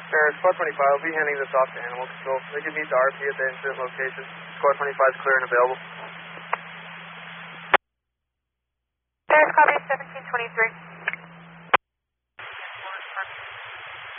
Squad 25 will be handing this off to Animal Control. They can meet the RP at the incident location. Squad 25 is clear and available. There's copy 1723.